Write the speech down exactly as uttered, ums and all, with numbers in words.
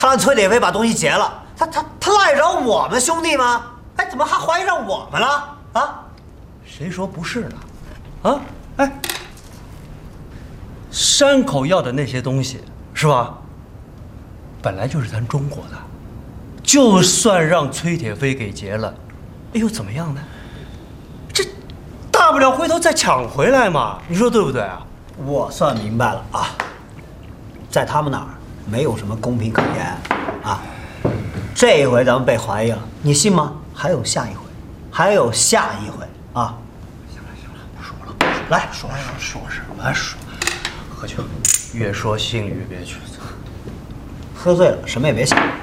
他让崔铁飞把东西结了，他他他赖着我们兄弟吗？哎，怎么还怀疑上我们了啊？ 谁说不是呢？啊，哎，山口要的那些东西是吧？本来就是咱中国的，就算让崔铁飞给劫了，哎呦怎么样呢？这大不了回头再抢回来嘛，你说对不对啊？ 我算明白了啊，在他们那儿没有什么公平可言啊。这一回咱们被怀疑了，你信吗？还有下一回，还有下一回啊！ 行了行了，不说了，不说了，来说说说什么说？喝酒，越说性越憋屈。 喝醉了，什么也别想。